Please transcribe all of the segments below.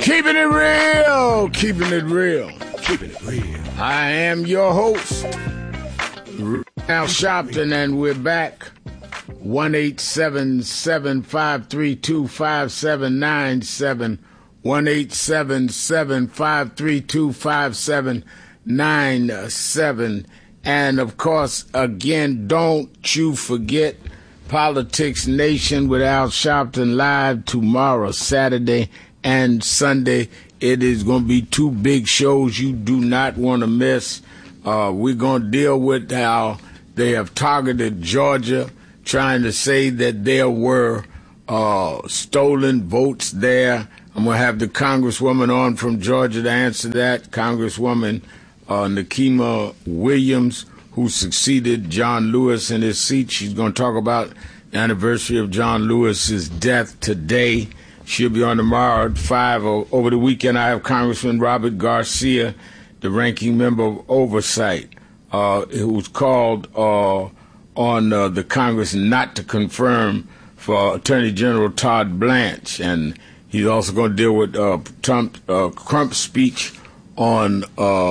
Keeping it real, keeping it real, keeping it real. I am your host, Al Sharpton, and we're back. 1-877-532-5797, 1-877-532-5797. And, of course, again, don't you forget Politics Nation with Al Sharpton live tomorrow, Saturday and Sunday. It is going to be two big shows you do not want to miss. We're going to deal with how they have targeted Georgia, trying to say that there were stolen votes there. I'm going to have the Congresswoman on from Georgia to answer that, Congresswoman Nikema Williams, who succeeded John Lewis in his seat. She's going to talk about the anniversary of John Lewis's death today. She'll be on tomorrow at 5. Over the weekend, I have Congressman Robert Garcia, the ranking member of Oversight, who's called on the Congress not to confirm for Attorney General Todd Blanche. And he's also going to deal with Trump's speech on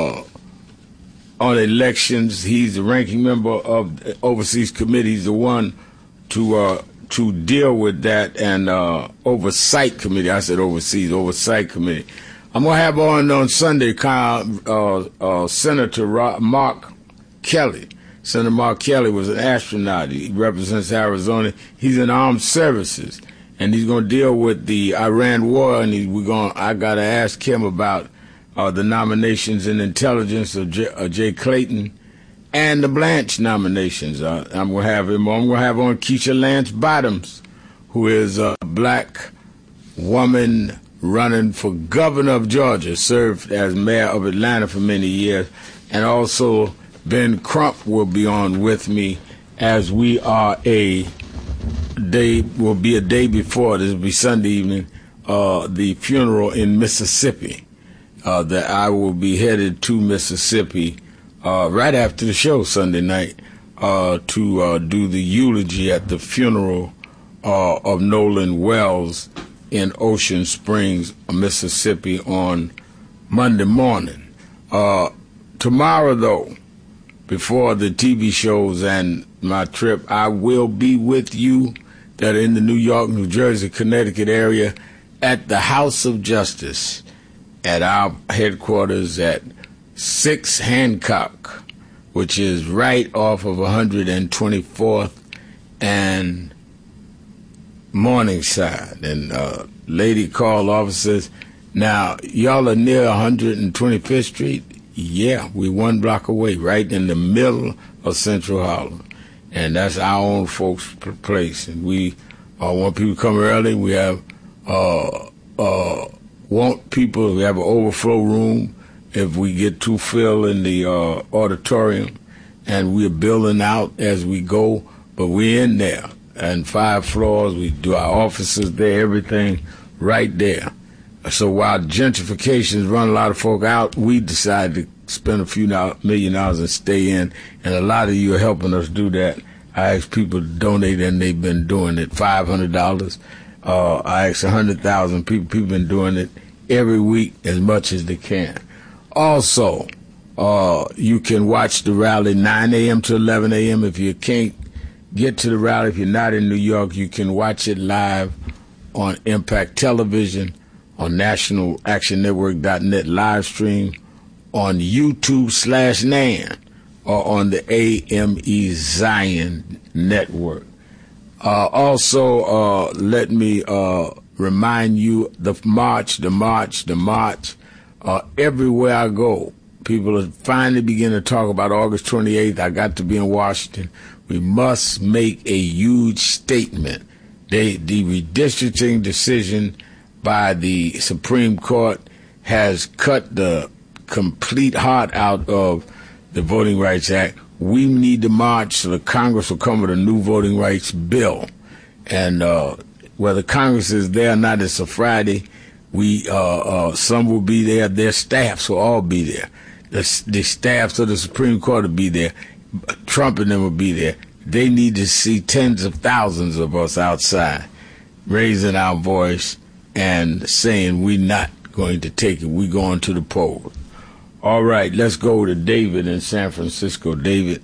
elections. He's the ranking member of the Overseas Committee. He's the one to deal with that, and Oversight Committee. I said Overseas, Oversight Committee. I'm going to have on Sunday Senator Mark Kelly. Senator Mark Kelly was an astronaut. He represents Arizona. He's in armed services, and he's going to deal with the Iran war, and I got to ask him about the nominations in intelligence of Jay Clayton and the Blanche nominations. I'm going to have him on. I'm going to have on Keisha Lance Bottoms, who is a black woman running for governor of Georgia, served as mayor of Atlanta for many years, and also Ben Crump will be on with me, as we are a day before, this will be Sunday evening, the funeral in Mississippi. That I will be headed to Mississippi right after the show Sunday night to do the eulogy at the funeral of Nolan Wells in Ocean Springs, Mississippi on Monday morning. Tomorrow, though, before the TV shows and my trip, I will be with you that are in the New York, New Jersey, Connecticut area at the House of Justice at our headquarters at 6 Hancock, which is right off of 124th and Morningside. And lady called officers, now, y'all are near 125th Street? Yeah, we one block away, right in the middle of Central Harlem. And that's our own folks' place. And we want people to come early. We have we have an overflow room if we get too full in the auditorium, and we're building out as we go, but we're in there. And 5 floors, we do our offices there, everything right there. So while gentrifications run a lot of folk out, we decided to spend a few $1 million and stay in, and a lot of you are helping us do that. I asked people to donate, and they've been doing it. $500. I asked 100,000 people. People been doing it every week as much as they can. Also, you can watch the rally 9 a.m. to 11 a.m. If you can't get to the rally, if you're not in New York, you can watch it live on Impact Television, on NationalActionNetwork.net live stream, on YouTube/NAN, or on the AME Zion Network. Also, let me remind you, the march. Everywhere I go, people are finally beginning to talk about August 28th. I got to be in Washington. We must make a huge statement. The redistricting decision by the Supreme Court has cut the complete heart out of the Voting Rights Act. We need to march so the Congress will come with a new voting rights bill. And whether Congress is there or not, it's a Friday. Some will be there. Their staffs will all be there. The staffs of the Supreme Court will be there. Trump and them will be there. They need to see tens of thousands of us outside raising our voice and saying we're not going to take it. We're going to the polls. All right, let's go to David in San Francisco. David.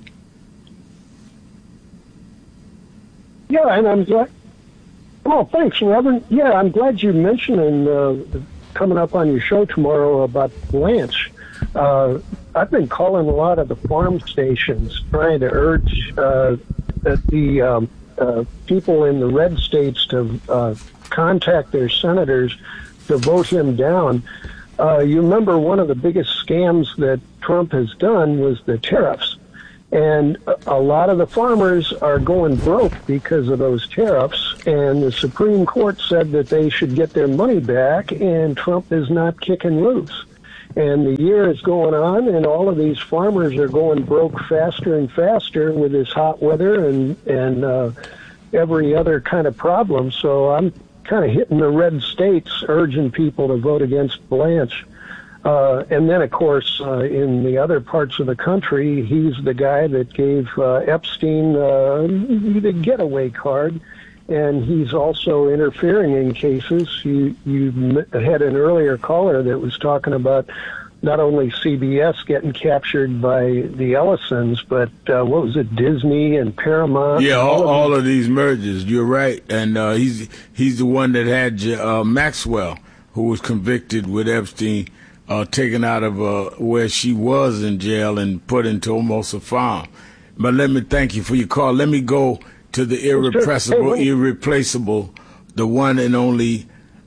Yeah, and I'm glad. Oh, thanks, Reverend. Yeah, I'm glad you mentioned coming up on your show tomorrow about Blanche. I've been calling a lot of the farm stations trying to urge the people in the red states to contact their senators to vote him down. You remember one of the biggest scams that Trump has done was the tariffs. And a lot of the farmers are going broke because of those tariffs, and the Supreme Court said that they should get their money back, and Trump is not kicking loose. And the year is going on, and all of these farmers are going broke faster and faster with this hot weather and every other kind of problem. So I'm kind of hitting the red states, urging people to vote against Blanche. And then, of course, in the other parts of the country, he's the guy that gave Epstein the getaway card, and he's also interfering in cases. You had an earlier caller that was talking about not only CBS getting captured by the Ellisons, but what was it, Disney and Paramount? Yeah, all of these mergers. You're right, and he's the one that had Maxwell, who was convicted with Epstein. Taken out of where she was in jail and put into almost a farm. But let me thank you for your call. Let me go to the irreplaceable, the one and only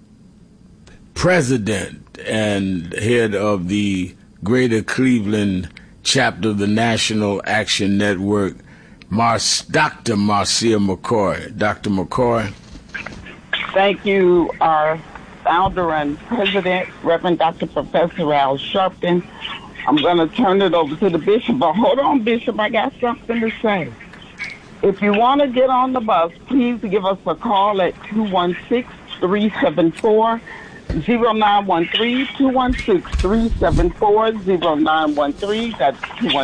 president and head of the Greater Cleveland chapter of the National Action Network, Dr. Marcia McCoy. Dr. McCoy. Thank you, our founder and president, Reverend Dr. Professor Al Sharpton. I'm going to turn it over to the bishop, but hold on, Bishop, I got something to say. If you want to get on the bus, please give us a call at 216-374-0913, 216-374-0913. That's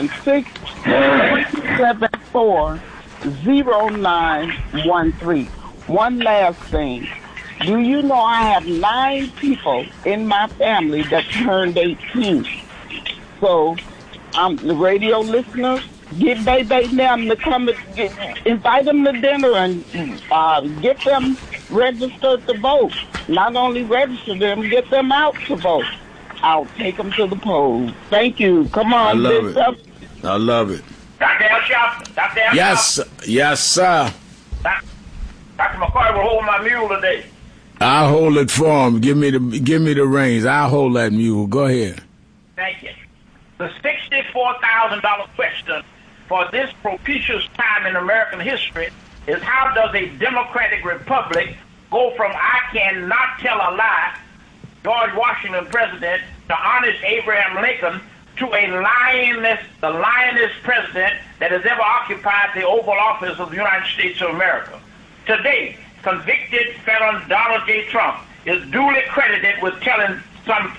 216-374-0913. One last thing. Do you know I have 9 people in my family that turned 18? So, the radio listeners, get them to come, invite them to dinner and get them registered to vote. Not only register them, get them out to vote. I'll take them to the polls. Thank you. Come on, Bishop. I love it. Dr. Al Sharpton. Dr. Al Yes, yes, sir. Dr. McCoy will hold my mule today. I'll hold it for him. Give me the reins. I'll hold that mule. Go ahead. Thank you. The $64,000 question for this propitious time in American history is, how does a democratic republic go from I cannot tell a lie, George Washington president, to honest Abraham Lincoln, to the lioness president that has ever occupied the Oval Office of the United States of America? Today, convicted felon Donald J. Trump is duly credited with telling some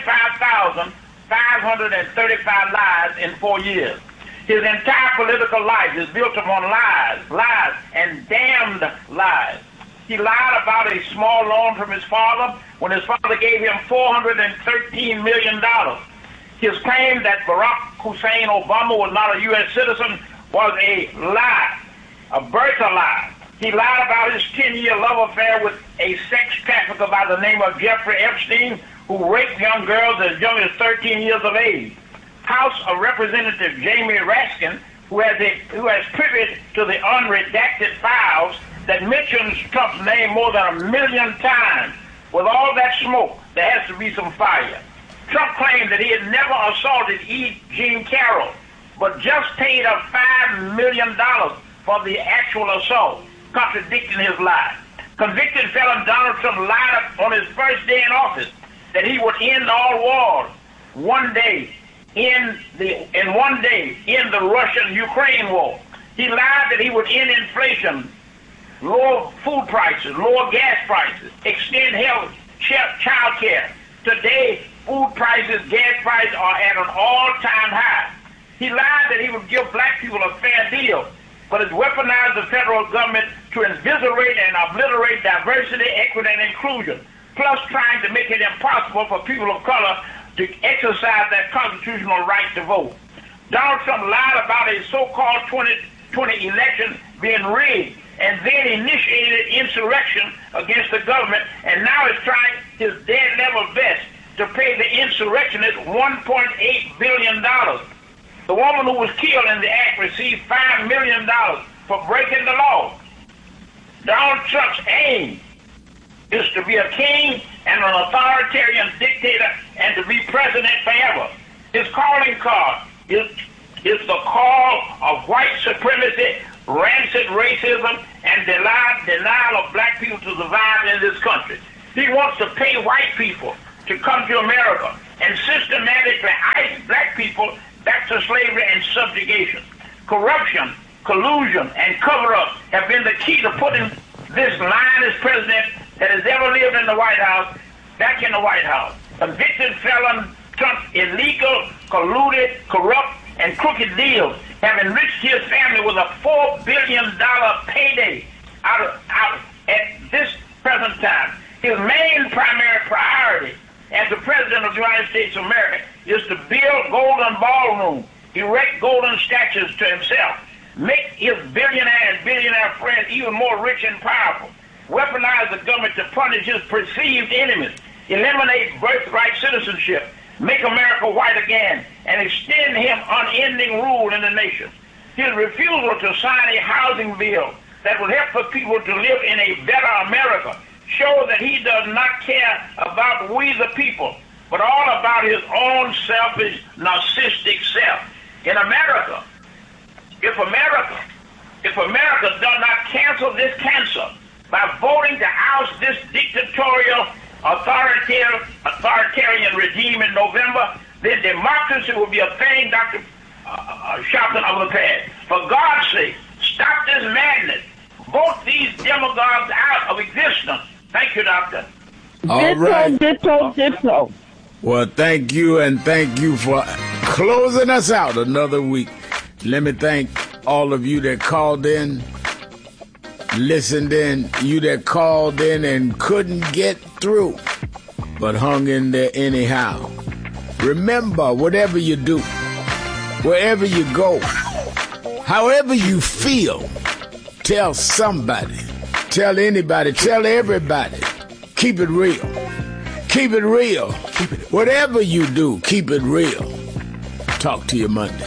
35,535 lies in 4 years. His entire political life is built upon lies, and damned lies. He lied about a small loan from his father when his father gave him $413 million. His claim that Barack Hussein Obama was not a U.S. citizen was a lie, a birth lie. He lied about his 10-year love affair with a sex trafficker by the name of Jeffrey Epstein, who raped young girls as young as 13 years of age. House of Representative Jamie Raskin, who has privy to the unredacted files that mentions Trump's name more than 1 million times. With all that smoke, there has to be some fire. Trump claimed that he had never assaulted E. Jean Carroll, but just paid her $5 million for the actual assault, contradicting his lie. Convicted felon Donald Trump lied on his first day in office that he would end all wars one day in the Russian-Ukraine war. He lied that he would end inflation, lower food prices, lower gas prices, extend health, child care. Today, food prices, gas prices are at an all-time high. He lied that he would give black people a fair deal, but has weaponized the federal government to eviscerate and obliterate diversity, equity, and inclusion. plus trying to make it impossible for people of color to exercise their constitutional right to vote. Donald Trump lied about a so-called 2020 election being rigged and then initiated insurrection against the government, and now is trying his dead level best to pay the insurrectionists $1.8 billion. The woman who was killed in the act received $5 million for breaking the law. Donald Trump's aim is to be a king and an authoritarian dictator and to be president forever. His calling card is the call of white supremacy, rancid racism, and denial of black people to survive in this country. He wants to pay white people to come to America and systematically ice black people back to slavery and subjugation. Corruption, collusion, and cover-up have been the key to putting this lioness president that has ever lived in the White House back in the White House. Convicted felon Trump's illegal, colluded, corrupt, and crooked deals have enriched his family with a $4 billion payday out at this present time. His main primary priority as the President of the United States of America is to build golden ballrooms, erect golden statues to himself, make his billionaire and billionaire friends even more rich and powerful, weaponize the government to punish his perceived enemies, eliminate birthright citizenship, make America white again, and extend him unending rule in the nation. His refusal to sign a housing bill that would help for people to live in a better America shows that he does not care about we the people, but all about his own selfish, narcissistic self. In America, if America does not cancel this cancer by voting to oust this dictatorial, authoritarian regime in November, then democracy will be a thing, Dr. Shelton, of the past. For God's sake, stop this madness. Vote these demagogues out of existence. Thank you, Doctor. All right. Ditto. Well, thank you, and thank you for closing us out another week. Let me thank all of you that called in, listened in, you that called in and couldn't get through, but hung in there anyhow. Remember, whatever you do, wherever you go, however you feel, tell somebody, tell anybody, tell everybody. Keep it real. Keep it real. Whatever you do, keep it real. Talk to you Monday.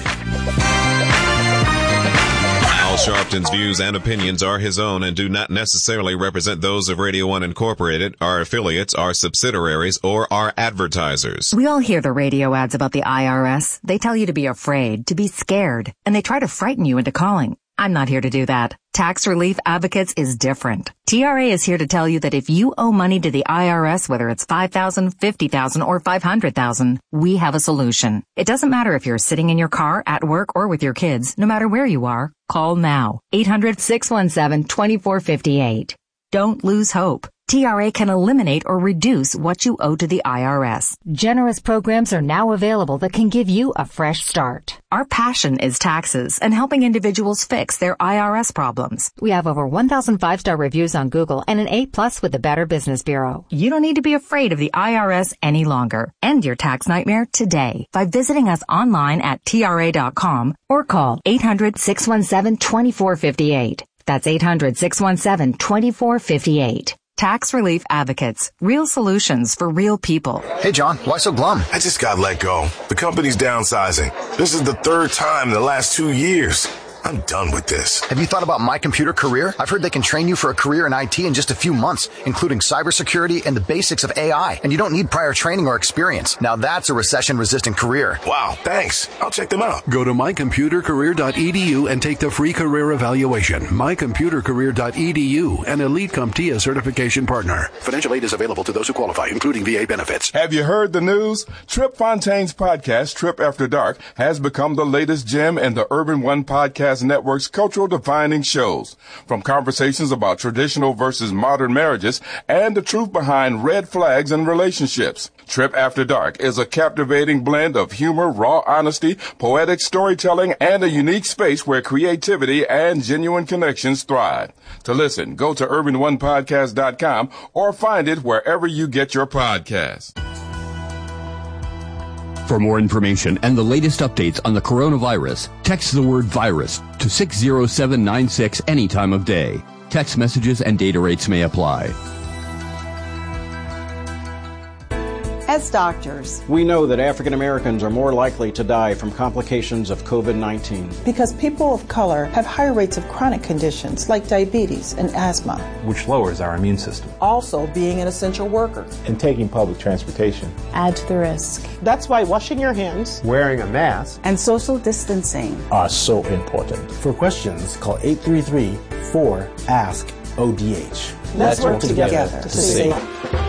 Al Sharpton's views and opinions are his own and do not necessarily represent those of Radio 1 Incorporated, our affiliates, our subsidiaries, or our advertisers. We all hear the radio ads about the IRS. They tell you to be afraid, to be scared, and they try to frighten you into calling. I'm not here to do that. Tax Relief Advocates is different. TRA is here to tell you that if you owe money to the IRS, whether it's $5,000, $50,000, or $500,000, we have a solution. It doesn't matter if you're sitting in your car, at work, or with your kids. No matter where you are, call now. 800-617-2458. Don't lose hope. TRA can eliminate or reduce what you owe to the IRS. Generous programs are now available that can give you a fresh start. Our passion is taxes and helping individuals fix their IRS problems. We have over 1,000 5-star reviews on Google and an A+ with the Better Business Bureau. You don't need to be afraid of the IRS any longer. End your tax nightmare today by visiting us online at TRA.com or call 800-617-2458. That's 800-617-2458. Tax Relief Advocates. Real solutions for real people. Hey, John, why so glum? I just got let go. The company's downsizing. This is the third time in the last 2 years. I'm done with this. Have you thought about My Computer Career? I've heard they can train you for a career in IT in just a few months, including cybersecurity and the basics of AI. And you don't need prior training or experience. Now that's a recession-resistant career. Wow, thanks. I'll check them out. Go to mycomputercareer.edu and take the free career evaluation. Mycomputercareer.edu, an Elite CompTIA certification partner. Financial aid is available to those who qualify, including VA benefits. Have you heard the news? Trip Fontaine's podcast, Trip After Dark, has become the latest gem in the Urban One podcast Podcast Network's cultural defining shows. From conversations about traditional versus modern marriages and the truth behind red flags in relationships. Trip After Dark is a captivating blend of humor, raw honesty, poetic storytelling, and a unique space where creativity and genuine connections thrive. To listen, go to urbanonepodcast.com or find it wherever you get your podcasts. For more information and the latest updates on the coronavirus, text the word virus to 60796 any time of day. Text messages and data rates may apply. As doctors, we know that African Americans are more likely to die from complications of COVID-19. Because people of color have higher rates of chronic conditions like diabetes and asthma, which lowers our immune system. Also, being an essential worker and taking public transportation add to the risk. That's why washing your hands, wearing a mask, and social distancing are so important. For questions, call 833-4-ASK-ODH. Let's work together to save.